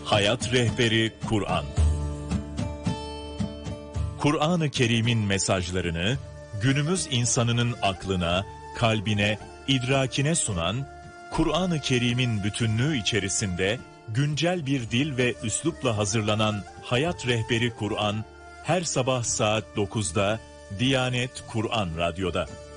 Hayat Rehberi Kur'an. Kur'an-ı Kerim'in mesajlarını günümüz insanının aklına, kalbine, idrakine sunan, Kur'an-ı Kerim'in bütünlüğü içerisinde güncel bir dil ve üslupla hazırlanan Hayat Rehberi Kur'an, her sabah saat 9'da Diyanet Kur'an Radyo'da.